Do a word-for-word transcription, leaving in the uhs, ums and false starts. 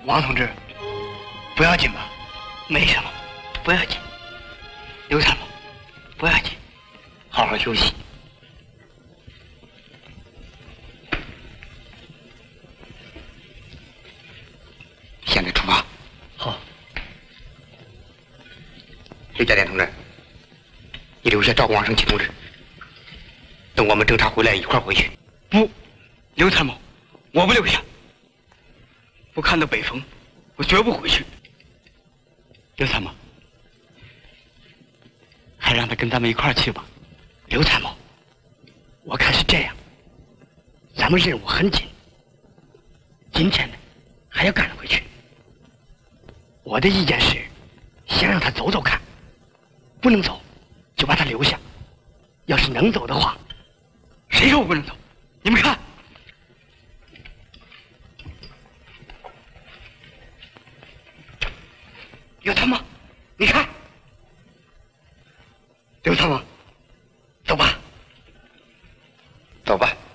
王同志，不要紧吧？ 没什么，不要紧。刘参谋，不要紧，好好休息。 现在出发。 好。 刘家店同志，你留下照顾王生奇同志，等我们侦查回来一块儿回去。 不，刘参谋，我不留下。我看到北风，我绝不回去。刘参谋，还让他跟咱们一块儿去吧。刘参谋，我看是这样，咱们任务很紧，今天呢还要赶回去。我的意见是，先让他走走看，不能走就把他留下。要是能走的话，谁说我不能走？你们看。刘参谋，你看，刘参谋，走吧， 走吧。